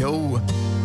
Yo.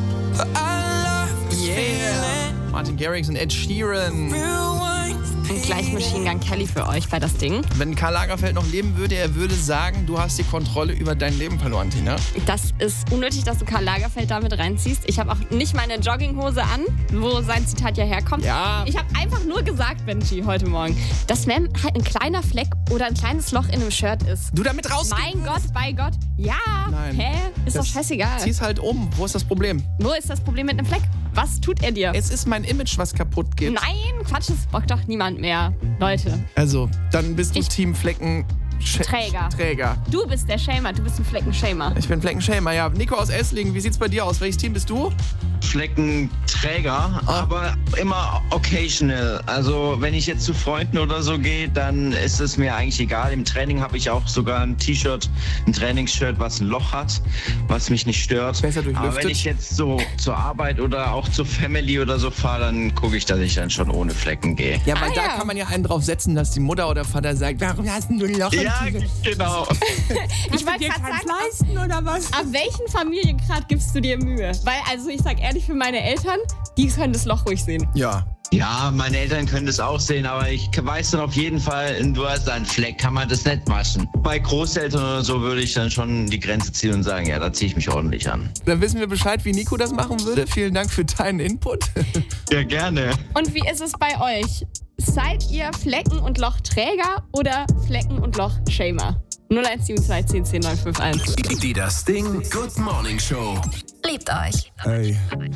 Yeah. Martin Garrix und Ed Sheeran. Und gleich Machine Gun Kelly für euch bei das Ding. Wenn Karl Lagerfeld noch leben würde, er würde sagen, du hast die Kontrolle über dein Leben verloren, Tina. Das ist unnötig, dass du Karl Lagerfeld damit reinziehst. Ich habe auch nicht meine Jogginghose an, wo sein Zitat ja herkommt. Ja. Ich habe einfach nur gesagt, Benji, heute Morgen, dass wenn halt ein kleiner Fleck oder ein kleines Loch in einem Shirt ist. Du damit rausgehst. Mein Gott, bei Gott. Ja. Nein. Hä? Ist doch scheißegal. Zieh's halt um. Wo ist das Problem? Wo ist das Problem mit einem Fleck? Was tut er dir? Es ist mein Image, was kaputt geht. Nein, Quatsch, das bockt doch niemand mehr. Leute. Also, dann bist du Team Flecken... Träger. Du bist der Shamer, du bist ein Fleckenshamer. Ich bin Fleckenshamer, ja. Nico aus Esslingen, wie sieht's bei dir aus? Welches Team bist du? Fleckenträger, aber immer occasional. Also wenn ich jetzt zu Freunden oder so gehe, dann ist es mir eigentlich egal. Im Training habe ich auch sogar ein T-Shirt, ein Trainingsshirt, was ein Loch hat, was mich nicht stört. Besser durchlüftet. Aber wenn ich jetzt so zur Arbeit oder auch zur Family oder so fahre, dann gucke ich, dass ich dann schon ohne Flecken gehe. Ja, weil da kann man ja einen drauf setzen, dass die Mutter oder Vater sagt, warum hast du ein Loch? Ja, genau. Ich wollte gerade sagen, leisten oder was? ab welchen Familiengrad gibst du dir Mühe? Weil, also ich sag ehrlich, für meine Eltern, die können das Loch ruhig sehen. Ja. Ja, meine Eltern können das auch sehen, aber ich weiß dann auf jeden Fall, du hast einen Fleck, kann man das nicht waschen. Bei Großeltern oder so würde ich dann schon die Grenze ziehen und sagen, ja, da ziehe ich mich ordentlich an. Dann wissen wir Bescheid, wie Nico das machen würde. Vielen Dank für deinen Input. Ja, gerne. Und wie ist es bei euch? Seid ihr Flecken- und Lochträger oder Flecken- und Lochshamer? 0172 10 10 951. Die Das Ding Good Morning Show. Liebt euch. Hey,